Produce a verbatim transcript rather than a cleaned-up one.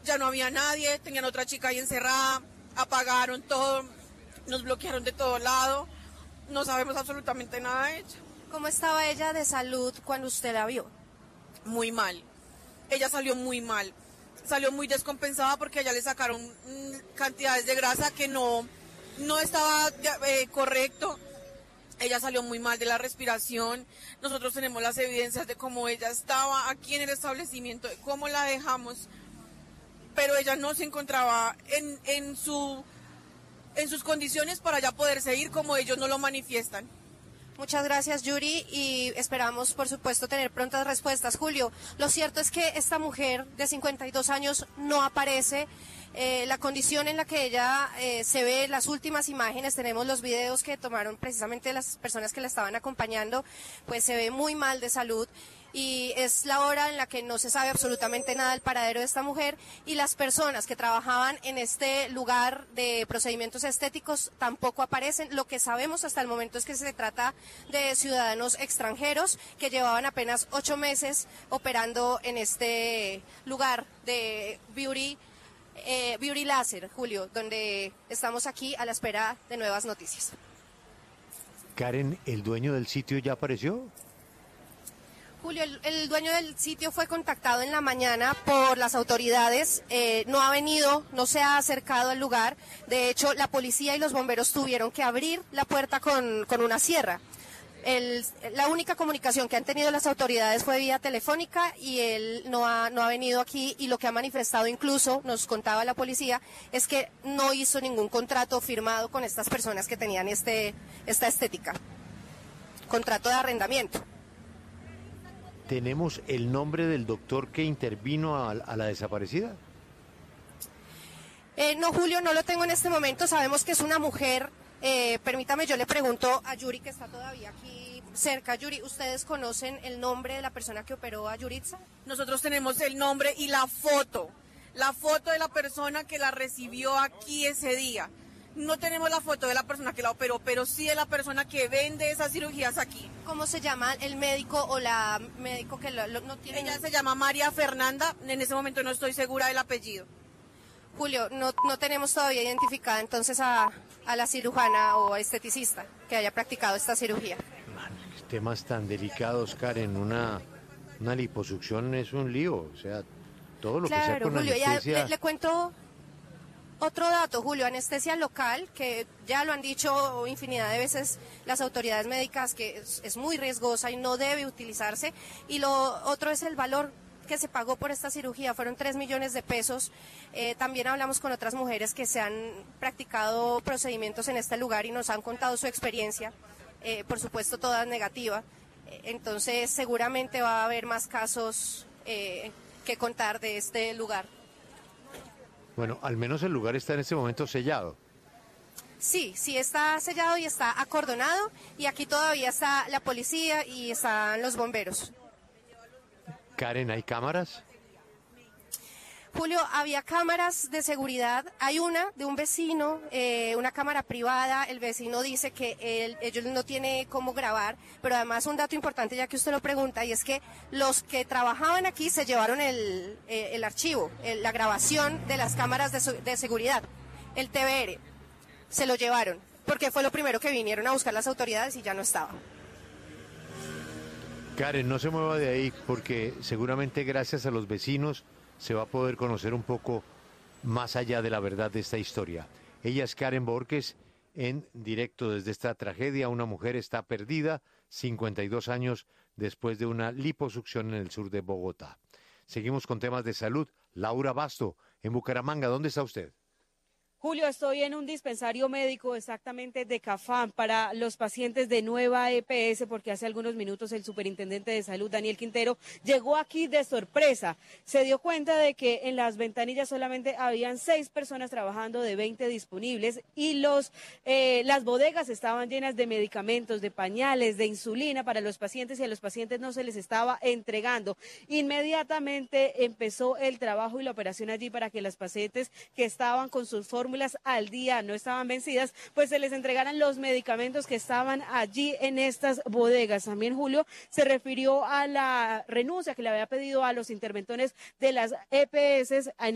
ya no había nadie, tenían otra chica ahí encerrada, apagaron todo, nos bloquearon de todo lado, no sabemos absolutamente nada de ella. ¿Cómo estaba ella de salud cuando usted la vio? Muy mal, ella salió muy mal, salió muy descompensada porque a ella le sacaron mmm, cantidades de grasa que no, no estaba eh, correcto. Ella salió muy mal de la respiración, nosotros tenemos las evidencias de cómo ella estaba aquí en el establecimiento, de cómo la dejamos, pero ella no se encontraba en, en, su, en sus condiciones para ya poder seguir como ellos no lo manifiestan. Muchas gracias, Yuri, y esperamos, por supuesto, tener prontas respuestas. Julio, lo cierto es que esta mujer de cincuenta y dos años no aparece. Eh, la condición en la que ella eh, se ve, las últimas imágenes, tenemos los videos que tomaron precisamente las personas que la estaban acompañando, pues se ve muy mal de salud y es la hora en la que no se sabe absolutamente nada del paradero de esta mujer y las personas que trabajaban en este lugar de procedimientos estéticos tampoco aparecen. Lo que sabemos hasta el momento es que se trata de ciudadanos extranjeros que llevaban apenas ocho meses operando en este lugar de beauty. Eh, Beauty Láser, Julio, donde estamos aquí a la espera de nuevas noticias. Karen, ¿el dueño del sitio ya apareció? Julio, el, el dueño del sitio fue contactado en la mañana por las autoridades, eh, no ha venido, no se ha acercado al lugar, de hecho la policía y los bomberos tuvieron que abrir la puerta con, con una sierra. El, la única comunicación que han tenido las autoridades fue vía telefónica y él no ha, no ha venido aquí y lo que ha manifestado incluso, nos contaba la policía, es que no hizo ningún contrato firmado con estas personas que tenían este, esta estética, contrato de arrendamiento. ¿Tenemos el nombre del doctor que intervino a, a la desaparecida? Eh, no, Julio, no lo tengo en este momento, sabemos que es una mujer. Eh, permítame, yo le pregunto a Yuri, que está todavía aquí cerca. Yuri, ¿ustedes conocen el nombre de la persona que operó a Yuritza? Nosotros tenemos el nombre y la foto, la foto de la persona que la recibió aquí ese día. No tenemos la foto de la persona que la operó, pero sí de la persona que vende esas cirugías aquí. ¿Cómo se llama el médico o la médico que lo, lo, no tiene? Ella se llama María Fernanda, en ese momento no estoy segura del apellido. Julio, no, no tenemos todavía identificada entonces a, a la cirujana o a esteticista que haya practicado esta cirugía. Man, temas tan delicados, Karen, una, una liposucción es un lío, o sea, todo lo claro, que sea con Julio, anestesia... ya le, le cuento otro dato, Julio, anestesia local, que ya lo han dicho infinidad de veces las autoridades médicas, que es, es muy riesgosa y no debe utilizarse, y lo otro es el valor que se pagó por esta cirugía, fueron tres millones de pesos. Eh, también hablamos con otras mujeres que se han practicado procedimientos en este lugar y nos han contado su experiencia, eh, por supuesto toda negativa. Eh, entonces seguramente va a haber más casos eh, que contar de este lugar. Bueno, al menos el lugar está en este momento sellado. Sí, sí está sellado y está acordonado y aquí todavía está la policía y están los bomberos. Karen, ¿hay cámaras? Julio, había cámaras de seguridad, hay una de un vecino, eh, una cámara privada, el vecino dice que él, ellos no tiene cómo grabar, pero además un dato importante ya que usted lo pregunta, y es que los que trabajaban aquí se llevaron el, eh, el archivo, el, la grabación de las cámaras de, de seguridad, el T V R, se lo llevaron, porque fue lo primero que vinieron a buscar las autoridades y ya no estaba. Karen, no se mueva de ahí porque seguramente gracias a los vecinos se va a poder conocer un poco más allá de la verdad de esta historia. Ella es Karen Borges, en directo desde esta tragedia. Una mujer está perdida, cincuenta y dos años después de una liposucción en el sur de Bogotá. Seguimos con temas de salud. Laura Basto, en Bucaramanga, ¿dónde está usted? Julio, estoy en un dispensario médico exactamente de Cafam para los pacientes de Nueva E P S, porque hace algunos minutos el superintendente de salud, Daniel Quintero, llegó aquí de sorpresa. Se dio cuenta de que en las ventanillas solamente habían seis personas trabajando de veinte disponibles y los eh, las bodegas estaban llenas de medicamentos, de pañales, de insulina para los pacientes y a los pacientes no se les estaba entregando. Inmediatamente empezó el trabajo y la operación allí para que las pacientes que estaban con sus fórmulas al día, no estaban vencidas, pues se les entregaran los medicamentos que estaban allí en estas bodegas. También Julio se refirió a la renuncia que le había pedido a los interventores de las E P S en